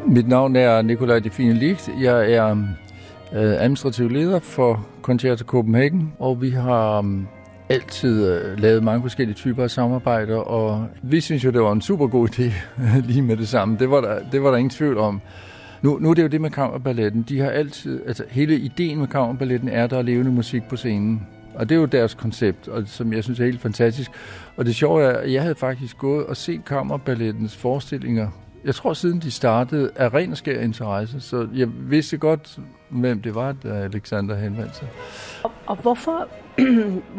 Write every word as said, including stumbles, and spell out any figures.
Mit navn er Nikolaj Define Ligt. Jeg er øh, administrativ leder for Concerto Copenhagen, og vi har um, altid øh, lavet mange forskellige typer af samarbejder, og vi synes jo, det var en super god idé lige med det samme. Det var der, det var der ingen tvivl om. Nu, nu er det jo det med kammerballetten. De har altid, altså hele ideen med kammerballetten er, der er levende musik på scenen. Og det er jo deres koncept, og som jeg synes er helt fantastisk. Og det sjove er, at jeg havde faktisk gået og set kammerballettens forestillinger. Jeg tror, siden de startede, af ren og skær interesse. Så jeg vidste godt, hvem det var, da Alexander henvendte sig. Og, og hvorfor,